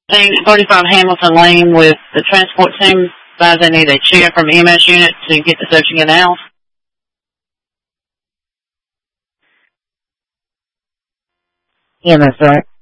35 Hamilton Lane with the transport team. Guys, I need a chair from EMS unit to get the searching in the house. EMS, right?